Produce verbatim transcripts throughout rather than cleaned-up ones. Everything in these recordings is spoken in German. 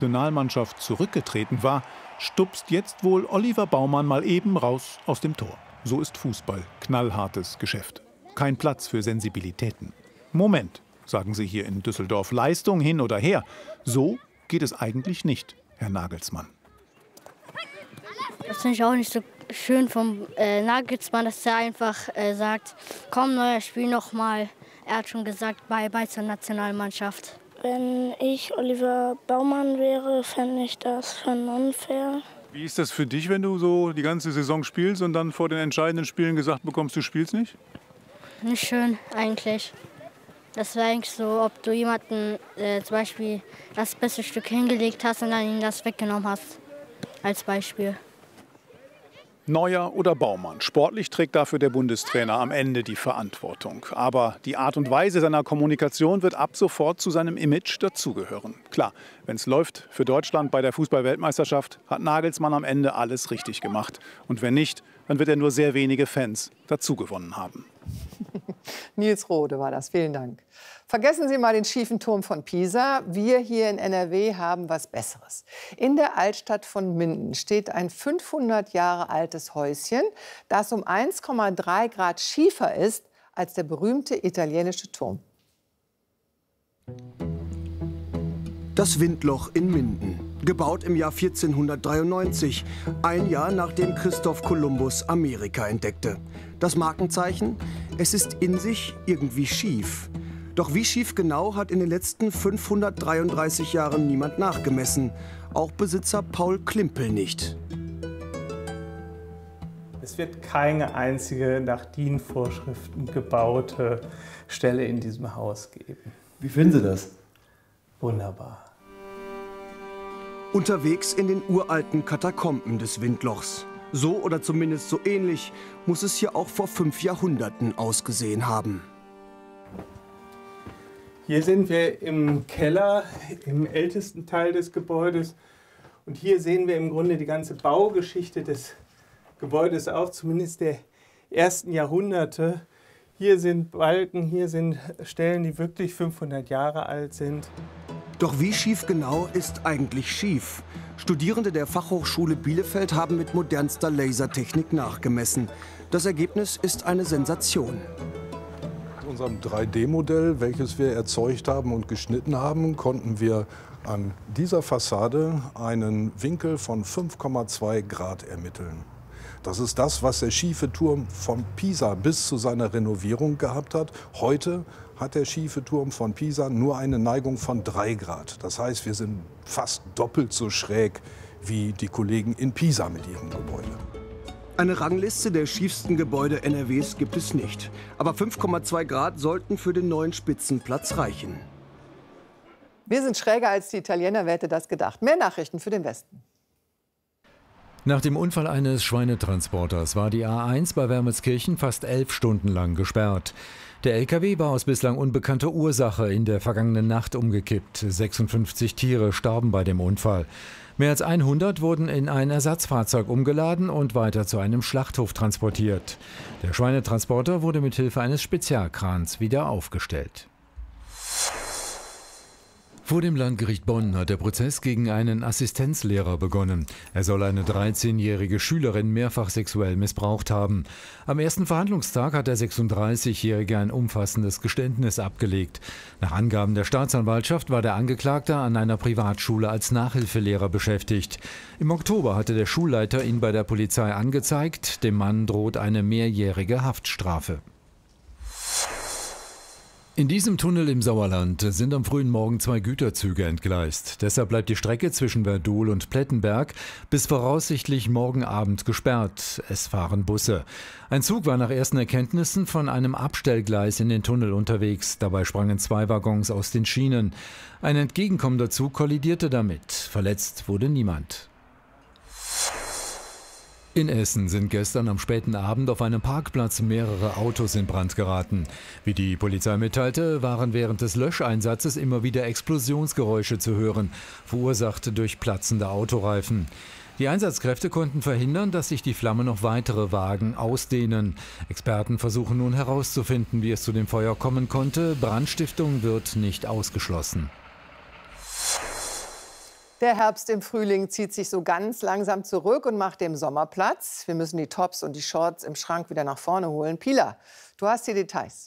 Nationalmannschaft zurückgetreten war, stupst jetzt wohl Oliver Baumann mal eben raus aus dem Tor. So ist Fußball knallhartes Geschäft. Kein Platz für Sensibilitäten. Moment, sagen sie hier in Düsseldorf, Leistung hin oder her. So geht es eigentlich nicht, Herr Nagelsmann. Das finde ich auch nicht so schön vom äh, Nagelsmann, dass er einfach äh, sagt, komm, neuer Spiel noch mal. Er hat schon gesagt, bye bye zur Nationalmannschaft. Wenn ich Oliver Baumann wäre, fände ich das schon unfair. Wie ist das für dich, wenn du so die ganze Saison spielst und dann vor den entscheidenden Spielen gesagt bekommst, du spielst nicht? Nicht schön eigentlich. Das wäre eigentlich so, ob du jemanden äh, zum Beispiel das beste Stück hingelegt hast und dann ihm das weggenommen hast. Als Beispiel. Neuer oder Baumann. Sportlich trägt dafür der Bundestrainer am Ende die Verantwortung. Aber die Art und Weise seiner Kommunikation wird ab sofort zu seinem Image dazugehören. Klar, wenn es läuft für Deutschland bei der Fußball-Weltmeisterschaft, hat Nagelsmann am Ende alles richtig gemacht. Und wenn nicht, dann wird er nur sehr wenige Fans dazugewonnen haben. Nils Rode war das. Vielen Dank. Vergessen Sie mal den schiefen Turm von Pisa. Wir hier in N R W haben was Besseres. In der Altstadt von Minden steht ein fünfhundert Jahre altes Häuschen, das um eins Komma drei Grad schiefer ist als der berühmte italienische Turm. Das Windloch in Minden, gebaut im Jahr vierzehnhundertdreiundneunzig, ein Jahr nachdem Christoph Kolumbus Amerika entdeckte. Das Markenzeichen? Es ist in sich irgendwie schief. Doch wie schief genau, hat in den letzten fünfhundertdreiunddreißig Jahren niemand nachgemessen. Auch Besitzer Paul Klimpel nicht. Es wird keine einzige nach D I N-Vorschriften gebaute Stelle in diesem Haus geben. Wie finden Sie das? Wunderbar. Unterwegs in den uralten Katakomben des Windlochs. So oder zumindest so ähnlich muss es hier auch vor fünf Jahrhunderten ausgesehen haben. Hier sind wir im Keller, im ältesten Teil des Gebäudes. Und hier sehen wir im Grunde die ganze Baugeschichte des Gebäudes auch, zumindest der ersten Jahrhunderte. Hier sind Balken, hier sind Stellen, die wirklich fünfhundert Jahre alt sind. Doch wie schief genau ist eigentlich schief? Studierende der Fachhochschule Bielefeld haben mit modernster Lasertechnik nachgemessen. Das Ergebnis ist eine Sensation. Mit unserem drei D Modell, welches wir erzeugt haben und geschnitten haben, konnten wir an dieser Fassade einen Winkel von fünf Komma zwei Grad ermitteln. Das ist das, was der schiefe Turm von Pisa bis zu seiner Renovierung gehabt hat. Heute hat der schiefe Turm von Pisa nur eine Neigung von drei Grad. Das heißt, wir sind fast doppelt so schräg wie die Kollegen in Pisa mit ihrem Gebäude. Eine Rangliste der schiefsten Gebäude N R Ws gibt es nicht. Aber fünf Komma zwei Grad sollten für den neuen Spitzenplatz reichen. Wir sind schräger als die Italiener, wer hätte das gedacht? Mehr Nachrichten für den Westen. Nach dem Unfall eines Schweinetransporters war die A eins bei Wermelskirchen fast elf Stunden lang gesperrt. Der L K W war aus bislang unbekannter Ursache in der vergangenen Nacht umgekippt. sechsundfünfzig Tiere starben bei dem Unfall. Mehr als hundert wurden in ein Ersatzfahrzeug umgeladen und weiter zu einem Schlachthof transportiert. Der Schweinetransporter wurde mit Hilfe eines Spezialkrans wieder aufgestellt. Vor dem Landgericht Bonn hat der Prozess gegen einen Assistenzlehrer begonnen. Er soll eine dreizehnjährige Schülerin mehrfach sexuell missbraucht haben. Am ersten Verhandlungstag hat der sechsunddreißigjährige ein umfassendes Geständnis abgelegt. Nach Angaben der Staatsanwaltschaft war der Angeklagte an einer Privatschule als Nachhilfelehrer beschäftigt. Im Oktober hatte der Schulleiter ihn bei der Polizei angezeigt. Dem Mann droht eine mehrjährige Haftstrafe. In diesem Tunnel im Sauerland sind am frühen Morgen zwei Güterzüge entgleist. Deshalb bleibt die Strecke zwischen Werdohl und Plettenberg bis voraussichtlich morgen Abend gesperrt. Es fahren Busse. Ein Zug war nach ersten Erkenntnissen von einem Abstellgleis in den Tunnel unterwegs. Dabei sprangen zwei Waggons aus den Schienen. Ein entgegenkommender Zug kollidierte damit. Verletzt wurde niemand. In Essen sind gestern am späten Abend auf einem Parkplatz mehrere Autos in Brand geraten. Wie die Polizei mitteilte, waren während des Löscheinsatzes immer wieder Explosionsgeräusche zu hören, verursacht durch platzende Autoreifen. Die Einsatzkräfte konnten verhindern, dass sich die Flammen noch weitere Wagen ausdehnen. Experten versuchen nun herauszufinden, wie es zu dem Feuer kommen konnte. Brandstiftung wird nicht ausgeschlossen. Der Herbst im Frühling zieht sich so ganz langsam zurück und macht dem Sommer Platz. Wir müssen die Tops und die Shorts im Schrank wieder nach vorne holen. Pila, du hast die Details.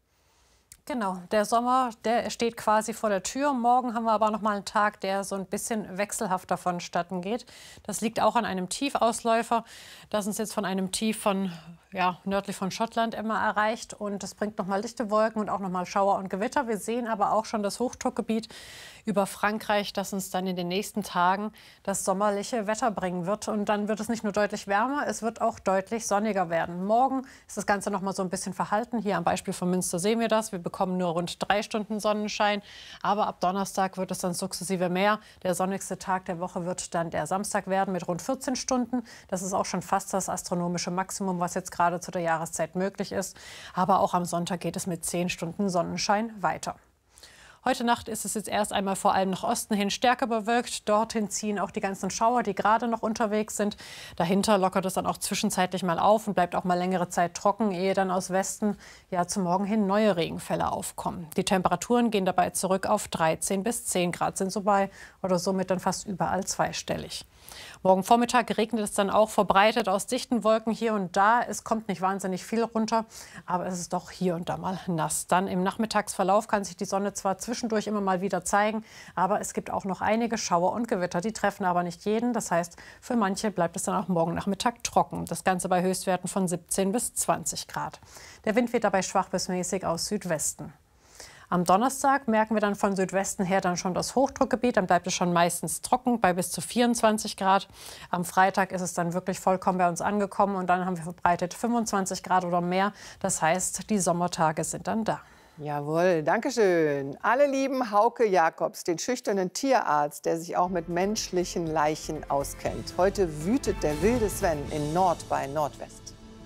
Genau, der Sommer, der steht quasi vor der Tür. Morgen haben wir aber noch mal einen Tag, der so ein bisschen wechselhafter vonstatten geht. Das liegt auch an einem Tiefausläufer, das uns jetzt von einem Tief von ja, nördlich von Schottland immer erreicht. Und das bringt noch mal dichte Wolken und auch noch mal Schauer und Gewitter. Wir sehen aber auch schon das Hochdruckgebiet über Frankreich, das uns dann in den nächsten Tagen das sommerliche Wetter bringen wird. Und dann wird es nicht nur deutlich wärmer, es wird auch deutlich sonniger werden. Morgen ist das Ganze noch mal so ein bisschen verhalten. Hier am Beispiel von Münster sehen wir das. Wir bekommen nur rund drei Stunden Sonnenschein. Aber ab Donnerstag wird es dann sukzessive mehr. Der sonnigste Tag der Woche wird dann der Samstag werden mit rund vierzehn Stunden. Das ist auch schon fast das astronomische Maximum, was jetzt gerade zu der Jahreszeit möglich ist. Aber auch am Sonntag geht es mit zehn Stunden Sonnenschein weiter. Heute Nacht ist es jetzt erst einmal vor allem nach Osten hin stärker bewölkt. Dorthin ziehen auch die ganzen Schauer, die gerade noch unterwegs sind. Dahinter lockert es dann auch zwischenzeitlich mal auf und bleibt auch mal längere Zeit trocken, ehe dann aus Westen ja zum Morgen hin neue Regenfälle aufkommen. Die Temperaturen gehen dabei zurück auf dreizehn bis zehn Grad, sind so bei oder somit dann fast überall zweistellig. Morgen Vormittag regnet es dann auch verbreitet aus dichten Wolken hier und da. Es kommt nicht wahnsinnig viel runter, aber es ist doch hier und da mal nass. Dann im Nachmittagsverlauf kann sich die Sonne zwar zwischendurch immer mal wieder zeigen, aber es gibt auch noch einige Schauer und Gewitter. Die treffen aber nicht jeden. Das heißt, für manche bleibt es dann auch morgen Nachmittag trocken. Das Ganze bei Höchstwerten von siebzehn bis zwanzig Grad. Der Wind weht dabei schwach bis mäßig aus Südwesten. Am Donnerstag merken wir dann von Südwesten her dann schon das Hochdruckgebiet. Dann bleibt es schon meistens trocken bei bis zu vierundzwanzig Grad. Am Freitag ist es dann wirklich vollkommen bei uns angekommen und dann haben wir verbreitet fünfundzwanzig Grad oder mehr. Das heißt, die Sommertage sind dann da. Jawohl, danke schön. Alle lieben Hauke Jakobs, den schüchternen Tierarzt, der sich auch mit menschlichen Leichen auskennt. Heute wütet der wilde Sven in Nord bei Nordwest.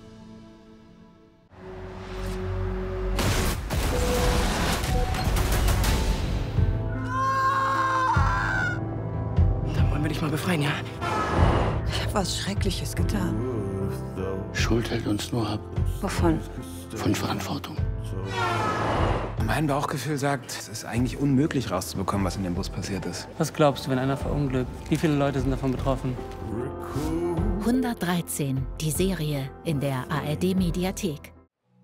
Wollen wir dich mal befreien, ja? Ich habe was Schreckliches getan. Schuld hält uns nur ab. Wovon? Von Verantwortung. Mein Bauchgefühl sagt, es ist eigentlich unmöglich rauszubekommen, was in dem Bus passiert ist. Was glaubst du, wenn einer verunglückt? Wie viele Leute sind davon betroffen? hundertdreizehn, die Serie in der A R D-Mediathek.